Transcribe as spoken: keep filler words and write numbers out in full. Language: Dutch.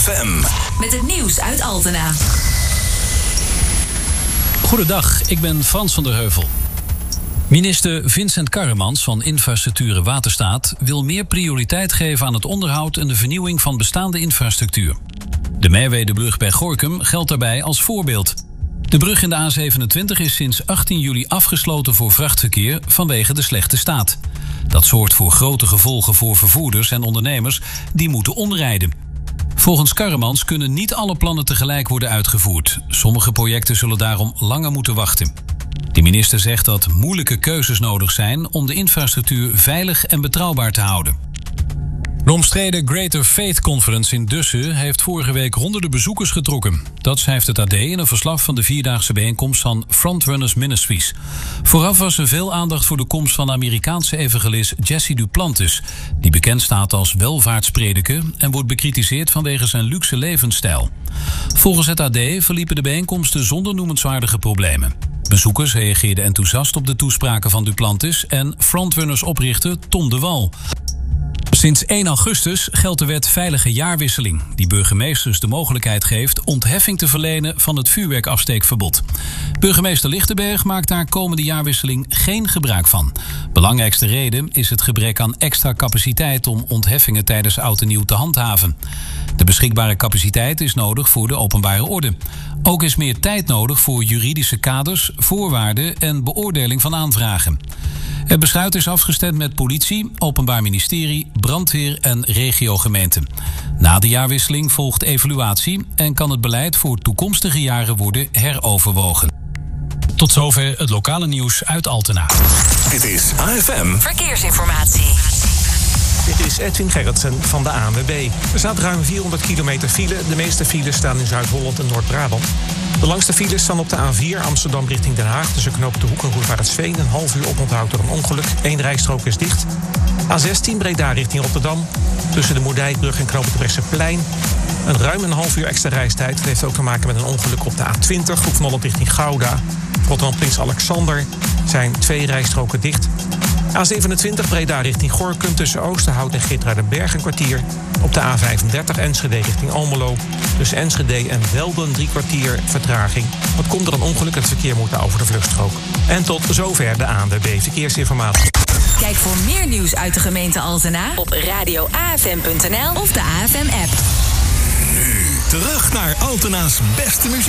F M. Met het nieuws uit Altena. Goedendag, ik ben Frans van der Heuvel. Minister Vincent Karremans van Infrastructuur en Waterstaat wil meer prioriteit geven aan het onderhoud en de vernieuwing van bestaande infrastructuur. De Merwedebrug bij Gorinchem geldt daarbij als voorbeeld. De brug in de A zevenentwintig is sinds achttien juli afgesloten voor vrachtverkeer vanwege de slechte staat. Dat zorgt voor grote gevolgen voor vervoerders en ondernemers die moeten omrijden. Volgens Karremans kunnen niet alle plannen tegelijk worden uitgevoerd. Sommige projecten zullen daarom langer moeten wachten. De minister zegt dat moeilijke keuzes nodig zijn om de infrastructuur veilig en betrouwbaar te houden. De omstreden Greater Faith Conference in Dussen heeft vorige week honderden bezoekers getrokken. Dat schrijft het A D in een verslag van de vierdaagse bijeenkomst van Frontrunners Ministries. Vooraf was er veel aandacht voor de komst van de Amerikaanse evangelist Jesse Duplantis, die bekend staat als welvaartsprediker en wordt bekritiseerd vanwege zijn luxe levensstijl. Volgens het A D verliepen de bijeenkomsten zonder noemenswaardige problemen. Bezoekers reageerden enthousiast op de toespraken van Duplantis en Frontrunners-oprichter Tom de Wal. Sinds één augustus geldt de wet Veilige Jaarwisseling, die burgemeesters de mogelijkheid geeft ontheffing te verlenen van het vuurwerkafsteekverbod. Burgemeester Lichtenberg maakt daar komende jaarwisseling geen gebruik van. Belangrijkste reden is het gebrek aan extra capaciteit om ontheffingen tijdens oud en nieuw te handhaven. De beschikbare capaciteit is nodig voor de openbare orde. Ook is meer tijd nodig voor juridische kaders, voorwaarden en beoordeling van aanvragen. Het besluit is afgestemd met politie, openbaar ministerie, brandweer en regiogemeenten. Na de jaarwisseling volgt evaluatie en kan het beleid voor toekomstige jaren worden heroverwogen. Tot zover het lokale nieuws uit Altena. Dit is A F M Verkeersinformatie. Dit is Edwin Gerritsen van de A N W B. Er staat ruim vierhonderd kilometer file. De meeste files staan in Zuid-Holland en Noord-Brabant. De langste files staan op de A vier Amsterdam richting Den Haag. Tussen knopen de Hoek en Roelvaartsveen. Een half uur oponthoud door een ongeluk. Eén rijstrook is dicht. A zestien Breda richting Rotterdam. Tussen de Moerdijkbrug en knopen de Brechtseplein. Een ruim een half uur extra reistijd. Dat heeft ook te maken met een ongeluk op de A twintig. Hoek van Holland richting Gouda. Rotterdam Prins Alexander zijn twee rijstroken dicht. A zevenentwintig Breda richting Gorinchem tussen Oosterhout en Geertruidenberg een kwartier. Op de A vijfendertig Enschede richting Almelo. Tussen Enschede en Velden drie kwartier vertraging. Wat komt er een ongeluk? Het verkeer moet over de vluchtstrook. En tot zover de A N W B Verkeersinformatie. Kijk voor meer nieuws uit de gemeente Altena op radio a f m punt n l of de A F M-app. Nu terug naar Altena's beste muziek.